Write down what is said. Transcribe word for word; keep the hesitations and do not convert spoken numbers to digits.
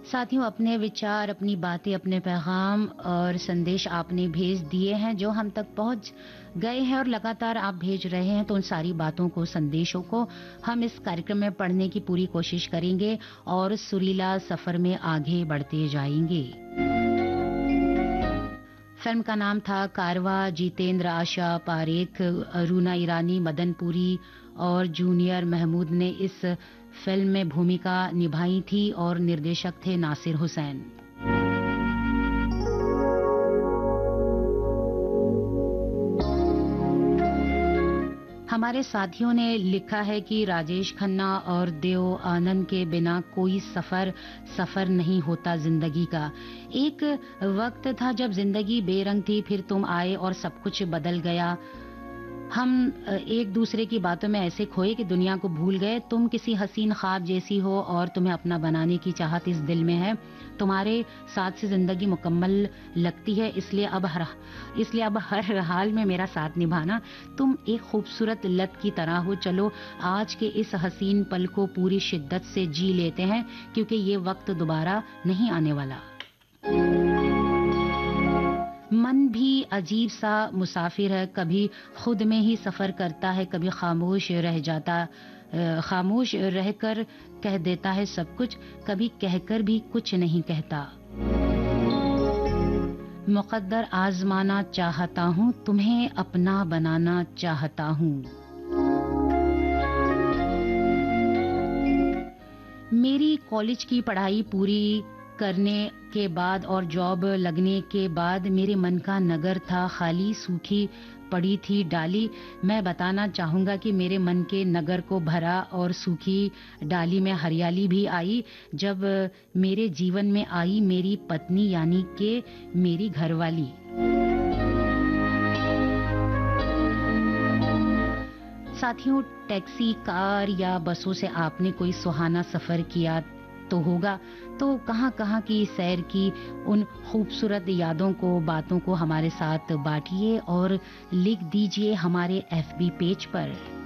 साथियों, अपने विचार, अपनी बातें, अपने पैगाम और संदेश आपने भेज दिए हैं जो हम तक पहुंच गए हैं और लगातार आप भेज रहे हैं। तो उन सारी बातों को, संदेशों को हम इस कार्यक्रम में पढ़ने की पूरी कोशिश करेंगे और सुरीला सफर में आगे बढ़ते जाएंगे। फिल्म का नाम था कारवा। जितेंद्र, आशा पारेख, अरुणा ईरानी, मदन पुरी और जूनियर महमूद ने इस फिल्म में भूमिका निभाई थी और निर्देशक थे नासिर हुसैन। हमारे साथियों ने लिखा है कि राजेश खन्ना और देव आनंद के बिना कोई सफर सफर नहीं होता जिंदगी का। एक वक्त था जब जिंदगी बेरंग थी, फिर तुम आए और सब कुछ बदल गया। हम एक दूसरे की बातों में ऐसे खोए कि दुनिया को भूल गए। तुम किसी हसीन ख्वाब जैसी हो और तुम्हें अपना बनाने की चाहत इस दिल में है। तुम्हारे साथ से जिंदगी मुकम्मल लगती है, इसलिए अब हर इसलिए अब हर हाल में मेरा साथ निभाना। तुम एक खूबसूरत लत की तरह हो। चलो आज के इस हसीन पल को पूरी शिद्दत से जी लेते हैं, क्योंकि ये वक्त दोबारा नहीं आने वाला। मन भी अजीब सा मुसाफिर है, कभी खुद में ही सफर करता है, कभी खामोश रह जाता खामोश रहकर कह देता है सब कुछ, कभी कहकर भी कुछ नहीं कहता। मुकद्दर आजमाना चाहता हूँ, तुम्हें अपना बनाना चाहता हूँ। मेरी कॉलेज की पढ़ाई पूरी करने के बाद और जॉब लगने के बाद मेरे मन का नगर था खाली, सूखी पड़ी थी डाली। मैं बताना चाहूंगा कि मेरे मन के नगर को भरा और सूखी डाली में हरियाली भी आई जब मेरे जीवन में आई मेरी पत्नी, यानी कि मेरी घरवाली। साथियों, टैक्सी, कार या बसों से आपने कोई सुहाना सफर किया तो होगा। तो कहां कहां की सैर की, उन खूबसूरत यादों को, बातों को हमारे साथ बांटिए और लिख दीजिए हमारे एफ बी पेज पर।